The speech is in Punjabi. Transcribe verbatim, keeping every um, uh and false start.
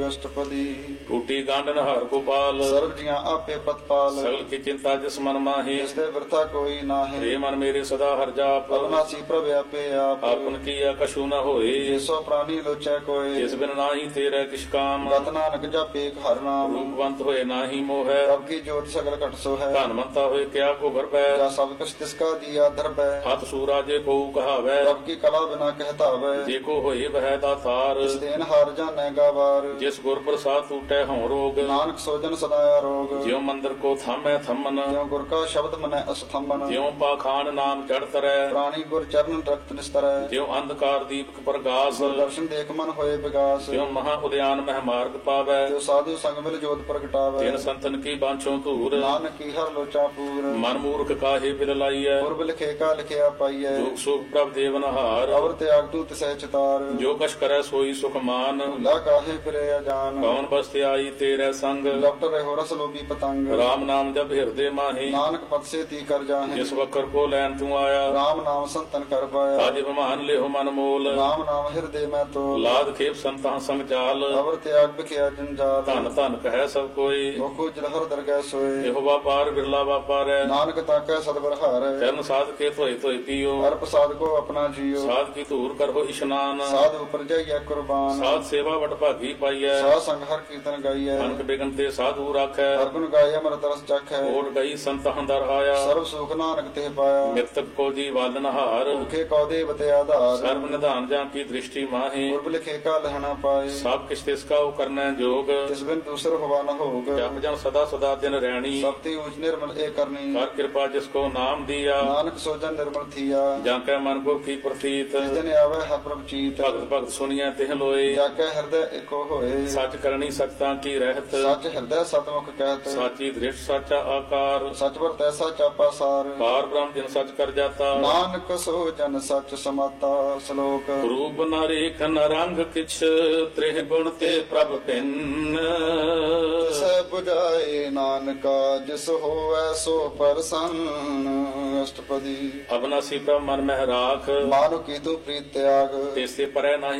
ਅਸ਼ਟਪਦੀ। ਟੂਟੀ ਗਾਂਡਨ ਹਰ ਗੋਪਾਲ, ਸਰਬ ਜੀਆਂ ਆਪੇ ਪ੍ਰਤਪਾਲ। ਸਗਲ ਕੀ ਚਿੰਤਾ ਜਿਸ ਮਨ ਮਾਹੀ, ਜਿਸ ਦੇ ਵਰਤਾ ਕੋਈ ਨਾਹੀਂ। ਰੇ ਮਨ ਮੇਰੇ ਸਦਾ ਹਰ ਜਾਪ, ਅਬਨਾਸੀ ਪ੍ਰਭ ਆਪੇ ਆਪ। ਆਪਨ ਕੀਆ ਕਛੂ ਨ ਹੋਏ, ਜਿਸੋ ਪ੍ਰਾਨੀ ਲੋਚੈ ਕੋਇ। ਜਿਸ ਬਿਨ ਨਾਹੀ ਤੇਰੇ ਕਿਛ ਕਾਮ, ਗਤ ਨਾਨਕ ਜਪੇ ਹਰ ਨਾਮ। ਰੂਪਵੰਤ ਹੋਏ ਨਾਹੀ ਮੋਹੈ, ਪ੍ਰਭ ਕੀ ਜੋਤ ਸਗਲ ਘਟ ਸੋ ਹੈ। ਧਨਵੰਤਾ ਹੋਏ ਕਿਆ ਕੋ ਗਰਬੈ, ਜਾ ਸਭ ਕੁਛ ਤਿਸ ਕਾ ਦੀਆ ਧਰਬੈ। ਹੱਥ ਸੂਰਾ ਜੇ ਕੋ ਕਹਾਵੈ, ਪ੍ਰਭ ਕੀ ਕਲਾ ਬਿਨਾ ਕਹਿਤਾਵੈ। ਜੇ ਕੋ ਹੋਏ ਬਹਿ ਦਾਤਾਰ, ਇਸ ਦੇਨ ਹਾਰ ਜਾਣੈ ਗਾਵਾਰ। ਜਿਸ ਗੁਰ ਪ੍ਰਸਾਦ ਟੂਟੈ ਹਉ ਰੋਗ, ਨਾਨਕ ਸੋਜਨ ਸਦਾ ਆਰੋਗ। ਜਿਉ ਮੰਦਰ ਕੋ ਥਾਮੈ ਥੰਮਨ, ਜਿਉ ਗੁਰ ਕਾ ਸ਼ਬਦ ਮਨੈ ਅਸਥੰਬਨ। ਜਿਉ ਪਾਖਾਨ ਨਾਮ ਚੜ ਤਰੈ, ਪ੍ਰਾਣੀ ਗੁਰ ਚਰਨ ਰਖਤ ਨਿਸਤਰੈ। ਜਿਉ ਅੰਧਕਾਰ ਦੀਪਕ ਪ੍ਰਗਾਸ, ਦਰਸ਼ਨ ਦੇਖ ਮਨ ਹੋਏ ਵਿਗਾਸ। ਜਿਉ ਮਹਾ ਉਦਿਆਨ ਮਹਿ ਮਾਰਗ ਪਾਵੈ, ਜੋ ਸਾਧੂ ਸੰਗ ਮਿਲ ਜੋਤ ਪ੍ਰਗਟਾਵੈ। ਤਿਨ ਸੰਤਨ ਕੀ ਬਾਂਛੋ ਧੂਰ, ਨਾਨਕ ਕੀ ਹਰ ਲੋਚਾ ਪੂਰ। ਮਨ ਮੂਰਖ ਕਾਹੇ ਬਿਲ ਲਾਈਐ, ਪੁਰਬ ਲਿਖੇ ਕਾ ਲਿਖਿਆ ਪਾਈਐ। ਦੁਖ ਸੁਖ ਪ੍ਰਭ ਦੇਵਨਹਾਰ, ਅਵਰ ਤਿਆਗ ਤੂ ਤਿਸੈ ਚਿਤਾਰ। ਜੋ ਕਛ ਕਰੈ ਸੋਈ ਸੁਖ ਮਾਨ, ਭੁਲਾ ਕਾਹੇ ਫਿਰੇ ਅਜਾਨ। ਕੌਣ ਬਸਤਿ ਆਈ ਤੇਰੇ ਸੰਗ, ਡਾਕਟਰ ਰਹਿਓ ਰਸ ਲੋਭੀ ਪਤੰਗ। ਰਾਮ ਨਾਮ ਜਪ ਹਿਰਦੇ ਮਾਹੀ, ਨਾਨਕ ਪਤ ਸੇਤੀ ਕਰ ਜਾਹੇ। ਜਿਸ ਵਕਰ ਕੋ ਲੈਣ ਤੂੰ ਆਇਆ, ਰਾਮ ਨਾਮ ਸੰਤਨ ਕਰ ਪਾਇਆ। ਤਾਜ ਬਮਾਨ ਲਿਓ ਮਨ ਮੋਲ, ਰਾਮ ਨਾਮ ਹਿਰਦੇ ਮੈਂ ਤੋਲ। ਲਾਦ ਖੇਪ ਸੰਤਾਂ ਸੰਗ ਚਾਲ, ਅਵਰ ਤਿਆਗ ਬਿਖਿਆ ਜੰਜਾਲ। ਧਨ ਧਨ ਕਹਿ ਸਭ ਕੋਈ, ਮੁਖੋ ਜਲਹਰ ਦਰਗਹਿ ਸੋਏ। ਇਹੋ ਵਾਪਾਰ ਬਿਰਲਾ ਵਾਪਾਰੈ, ਨਾਨਕ ਤਾਕੈ ਸਤਿਗੁਰ ਹਾਰੈ। ਚਰਨ ਸਾਧ ਕੇ ਧੋਏ ਧੋਏ ਪੀਓ, ਹਰ ਪ੍ਰਸਾਦ ਕੋ ਆਪਣਾ ਜੀਓ। ਸਾਧ ਕੀ ਧੂਰ ਕਰੋ ਇਸ਼ਨਾਨ, ਸਾਧ ਉਪਰ ਜਾਈਐ ਕੁਰਬਾਨ। ਸਾਧ ਸੇਵਾ ਵਡ ਭਾਗੀ ਪਾਈਐ, ਸਾਧ ਸੰਗ ਹਰ ਕੀਰਤਨ ਗਾਈਐ। ਅਨਕ ਬਿਗਨ ਤੇ ਸਾਧੂ ਰਾਖੈ, ਹਰ ਗੁਣ ਗਾਏ ਅਮਰਤ ਰਸ ਚਖੈ। ਓਟ ਗਈ ਸੰਤ ਹੰਦਰ ਆਇਆ, ਸਰਬ ਸੁਖ ਨਾਨਕ ਤੇ ਪਾਇਆ। ਮਿਰਤਕ ਕੋ ਜੀ ਵਾਲਨ ਹਾਰ, ਭੁਖੇ ਕਉ ਦੇਵਤੇ ਆਧਾਰ। ਸਰਬ ਨਿਧਾਨ ਜਾਂ ਕੀ ਦ੍ਰਿਸ਼ਟੀ ਮਾਹੀ, ਪੁਰਬ ਲਿਖੇ ਕਾ ਲਹਣਾ ਪਾਏ। ਸਭ ਕਿਛ ਤਿਸ ਕਾ ਕਰਨੈ ਜੋਗ, ਤਿਸ ਬਿਨ ਦੂਸਰ ਹੋਵਾ ਨ ਹੋਗ। ਜਪ ਜਨ ਸਦਾ ਸਦਾ ਦਿਨ ਰਹਿਣੀ, ਸਭ ਤੇ ਊਚ ਨਿਰਮਲ ਏ ਕਰਨੀ। ਕਰ ਕਿਰਪਾ ਜਿਸ ਕੋ ਨਾਮ ਦੀਆ, ਨਾਨਕ ਸੋਜਨ ਨਿਰਮਲ ਥੀਆ। ਜਾਂ ਕੈ ਮਨ ਗੁਰ ਕੀ ਪ੍ਰਤੀਤ, ਤਿਸ ਦਿਨ ਆਵੈ ਹਰ ਪ੍ਰਭ ਚੀਤ। ਭਗਤ ਭਗਤ ਸੁਣੀਐ ਤਿਹ ਲੋਏ, ਜਾ ਕੈ ਹਿਰਦੈ ਏਕੋ ਹੋਏ। ਸੱਚ ਕਰਨੀ ਸਖਤਾਂ ਕੀ ਰਹਿਤ, ਸੱਚ ਹਿਰਦੈ ਸਤਮੁਖ ਕਹਿਤ। ਸਾਚੀ ਦ੍ਰਿਸ਼ਟ ਸਾਚਾ ਆਕਾਰ, ਸਚ ਵਰਤੈ ਸਚ ਆਪਾ ਸਾਰ। ਪਾਰ ਬ੍ਰਹਮ ਜਿਨ ਸੱਚ ਕਰ ਜਾਤਾ, ਨਾਨਕ ਸੋ ਜਨ ਸਚ ਸਮਾਤਾ। ਸ਼ਲੋਕ ਰੂਪ ਨ ਰੇਖ ਨ ਰੰਗ ਕਿਛ, ਤ੍ਰਿਹ ਗੁਣ ਤੇ ਪ੍ਰਭ ਭਿੰਨ। ਤਿਸੈ 부ਝਾਏ ਨਾਨਕਾ, ਜਿਸ ਹੋਵੈ ਸੋ ਪ੍ਰਸੰਨ। ਅਸ਼ਟਪਦੀ। ਅਬਨਾਸੀ ਪ੍ਰਭ ਮਨ ਮਹਿ ਰਾਖ, ਮਾਨੁ ਕੀ ਤੂ ਪ੍ਰੀਤ ਤਿਆਗ। ਤੇਸੇ ਪਰੈ ਨਾਹੀ